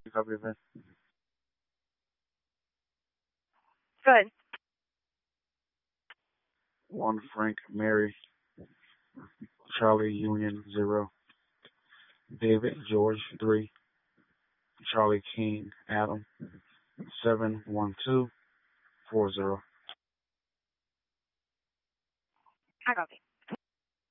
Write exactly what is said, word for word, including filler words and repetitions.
Copy of it. Good. One Frank Mary Charlie Union zero. David George three. Charlie King Adam seven one two four zero. I copy.